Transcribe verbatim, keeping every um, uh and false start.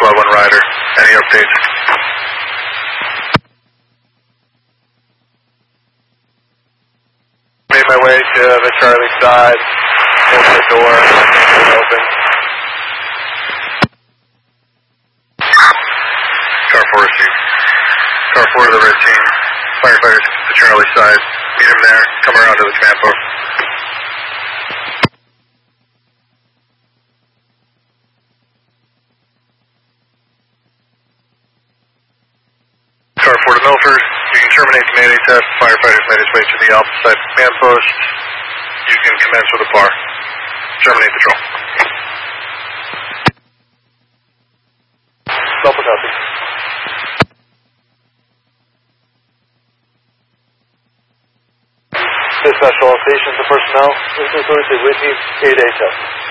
Squad one Rider. Any updates? Made my way to the Charlie side. Open the door. Open. Car four received. Car four to the red team. Firefighters to the Charlie side. Meet him there. Come around to the command post. Car four to Milford. You can terminate the mayday test. Firefighters made his way to the opposite side command post. You can commence with a bar. Terminate patrol. Delta copy. Dispatch all stations and personnel. This is Whitney, eight A test.